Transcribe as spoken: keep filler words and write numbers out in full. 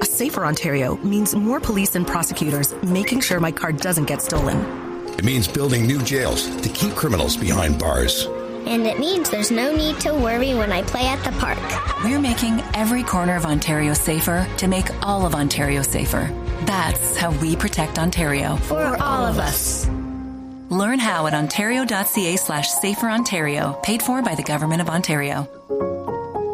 A safer Ontario means more police and prosecutors making sure my car doesn't get stolen. It means building new jails to keep criminals behind bars. And it means there's no need to worry when I play at the park. We're making every corner of Ontario safer to make all of Ontario safer. That's how we protect Ontario. For all of us. Learn how at ontario.ca slash safer Ontario, paid for by the Government of Ontario.